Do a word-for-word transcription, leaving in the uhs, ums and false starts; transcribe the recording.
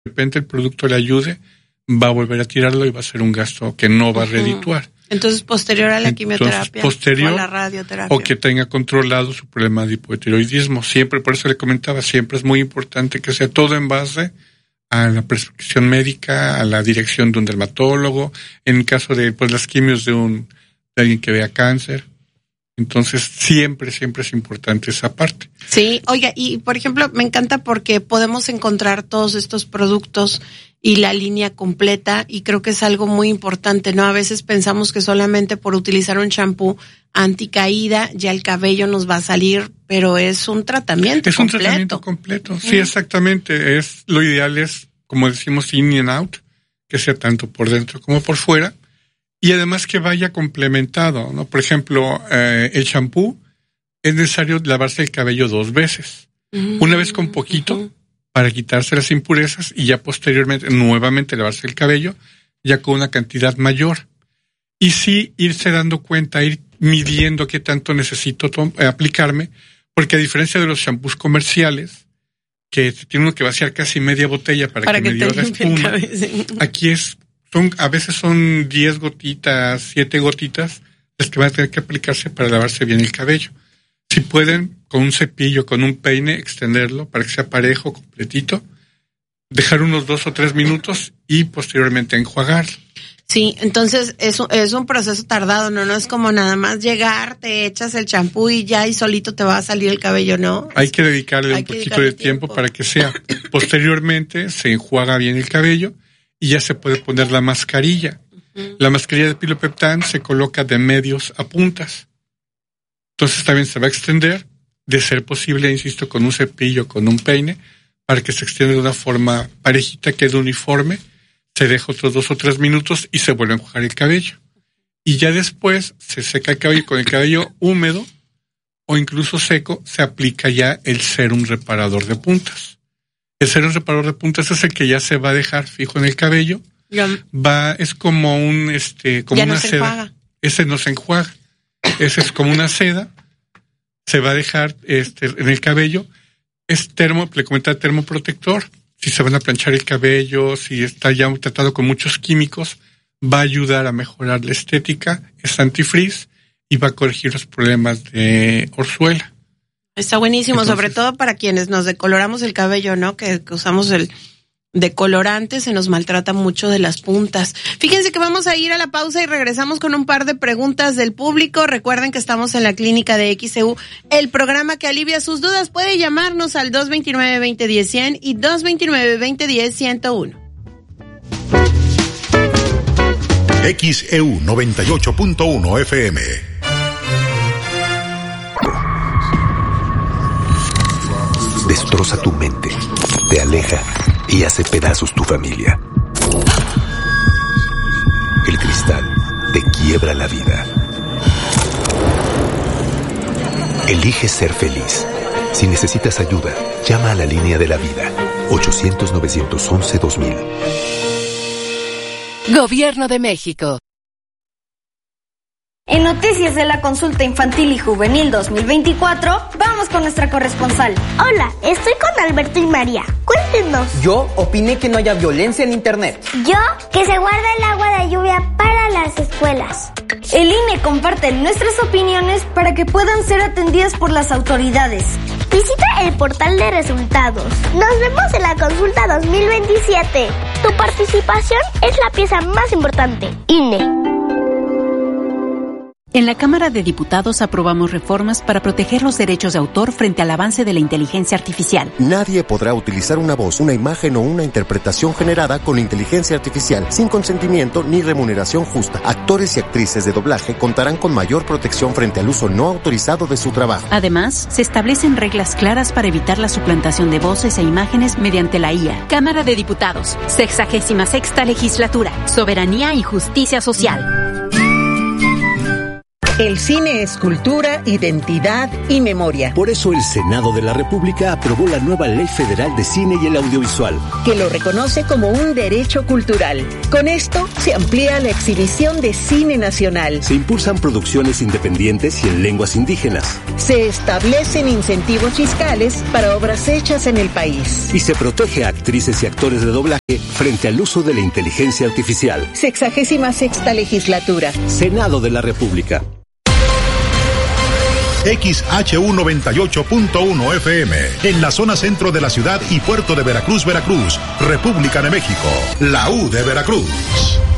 repente el producto le ayude, va a volver a tirarlo y va a ser un gasto que no va a redituar. Entonces, posterior a la Entonces, quimioterapia posterior, o a la radioterapia. O que tenga controlado su problema de hipotiroidismo. Siempre, por eso le comentaba, siempre es muy importante que sea todo en base a la prescripción médica, a la dirección de un dermatólogo, en caso de pues las quimios de un de alguien que vea cáncer. Entonces, siempre, siempre es importante esa parte. Sí, oiga, y por ejemplo, me encanta porque podemos encontrar todos estos productos y la línea completa, y creo que es algo muy importante, ¿no? A veces pensamos que solamente por utilizar un champú anticaída ya el cabello nos va a salir, pero es un tratamiento es completo. Es un tratamiento completo, sí, mm. exactamente. Es lo ideal es, como decimos, in and out, que sea tanto por dentro como por fuera, y además que vaya complementado, ¿no? Por ejemplo, eh, el champú es necesario lavarse el cabello dos veces, mm. una vez con poquito, mm. para quitarse las impurezas, y ya posteriormente nuevamente lavarse el cabello ya con una cantidad mayor. Y sí irse dando cuenta, ir midiendo qué tanto necesito to- eh, aplicarme, porque a diferencia de los champús comerciales, que tiene uno que vaciar casi media botella para, para que, que me dio la espuma, aquí es, son, a veces son diez gotitas, siete gotitas, las que van a tener que aplicarse para lavarse bien el cabello. Si pueden, con un cepillo, con un peine, extenderlo para que sea parejo, completito, dejar unos dos o tres minutos y posteriormente enjuagarlo. Sí, entonces es un, es un proceso tardado, ¿no? No es como nada más llegar, te echas el champú y ya y solito te va a salir el cabello, ¿no? Hay que dedicarle Hay un poquito de tiempo, tiempo para que sea. Posteriormente se enjuaga bien el cabello y ya se puede poner la mascarilla. Uh-huh. La mascarilla de Pilopeptán se coloca de medios a puntas. Entonces también se va a extender, de ser posible, insisto, con un cepillo, con un peine, para que se extienda de una forma parejita, quede uniforme. Se deja otros dos o tres minutos y se vuelve a enjuagar el cabello. Y ya después se seca el cabello, con el cabello húmedo o incluso seco, se aplica ya el sérum reparador de puntas. El sérum reparador de puntas es el que ya se va a dejar fijo en el cabello. Ya. Va, es como un, este, como ya una no se seda. Enjuaga. Ese no se enjuaga. Ese es como una seda. Se va a dejar, este, en el cabello. Es termo, le comentaba, termoprotector. Si se van a planchar el cabello, si está ya tratado con muchos químicos, va a ayudar a mejorar la estética, es antifrizz y va a corregir los problemas de orzuela. Está buenísimo, Entonces, sobre todo para quienes nos decoloramos el cabello, ¿no? Que, que usamos el decolorante, se nos maltrata mucho de las puntas. Fíjense que vamos a ir a la pausa y regresamos con un par de preguntas del público. Recuerden que estamos en la clínica de X E U, el programa que alivia sus dudas. Puede llamarnos al dos dos nueve, veinte diez, cien y dos dos nueve, veinte diez, ciento uno. X E U noventa y ocho punto uno F M. Destroza tu mente, te aleja y hace pedazos tu familia. El cristal te quiebra la vida. Elige ser feliz. Si necesitas ayuda, llama a la línea de la vida. ochocientos, novecientos once, dos mil. Gobierno de México. En Noticias de la Consulta Infantil y Juvenil dos mil veinticuatro, vamos con nuestra corresponsal. Hola, estoy con Alberto y María. Cuéntenos. Yo opiné que no haya violencia en Internet. Yo, que se guarda el agua de lluvia para las escuelas. El I N E comparte nuestras opiniones para que puedan ser atendidas por las autoridades. Visita el portal de resultados. Nos vemos en la consulta dos mil veintisiete. Tu participación es la pieza más importante. I N E. En la Cámara de Diputados aprobamos reformas para proteger los derechos de autor frente al avance de la inteligencia artificial. Nadie podrá utilizar una voz, una imagen o una interpretación generada con inteligencia artificial sin consentimiento ni remuneración justa. Actores y actrices de doblaje contarán con mayor protección frente al uso no autorizado de su trabajo. Además, se establecen reglas claras para evitar la suplantación de voces e imágenes mediante la I A. Cámara de Diputados, sexagésima sexta legislatura, soberanía y justicia social. El cine es cultura, identidad y memoria. Por eso el Senado de la República aprobó la nueva Ley Federal de Cine y el Audiovisual, que lo reconoce como un derecho cultural. Con esto se amplía la exhibición de cine nacional. Se impulsan producciones independientes y en lenguas indígenas. Se establecen incentivos fiscales para obras hechas en el país. Y se protege a actrices y actores de doblaje frente al uso de la inteligencia artificial. Sexagésima sexta legislatura. Senado de la República. X H U noventa y ocho punto uno F M, en la zona centro de la ciudad y puerto de Veracruz, Veracruz, República de México, la U de Veracruz.